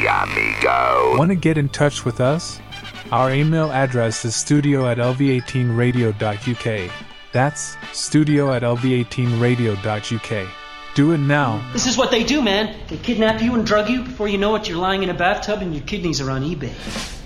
amigo. Want to get in touch with us? Our email address is studio@lv18radio.uk. That's studio@lv18radio.uk. Do it now. This is what they do, man. They kidnap you and drug you. Before you know it, you're lying in a bathtub and your kidneys are on eBay.